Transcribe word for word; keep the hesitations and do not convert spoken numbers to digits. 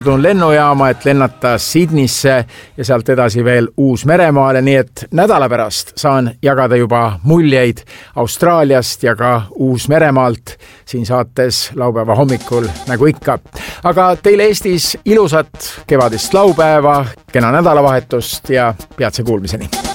lennujaama, et lennata Sydneysse ja sealt edasi veel Uus-Meremaale, nii et nädala pärast saan jagada juba muljeid Austraaliast ja ka Uus-Meremaalt siin saates laupäeva hommikul, nagu ikka. Aga teile Eestis ilusat kevadist laupäeva, kena nädalavahetust ja peatse kuulmiseni!